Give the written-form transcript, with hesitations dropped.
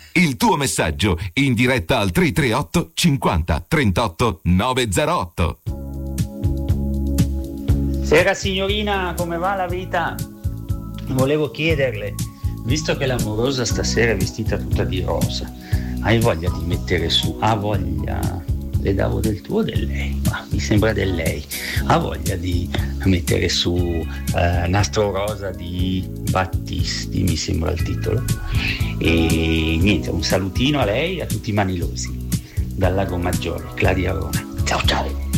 Il tuo messaggio in diretta al 338 50 38 908. Sera signorina, come va la vita? Volevo chiederle, visto che l'amorosa stasera è vestita tutta di rosa, hai voglia di mettere su? Ha voglia? Le davo del tuo o del lei? Ma mi sembra del lei. Ha voglia di mettere su Nastro Rosa di Battisti, mi sembra il titolo. E niente, un salutino a lei e a tutti i manilosi. Dal Lago Maggiore, Claudia Rona. Ciao ciao!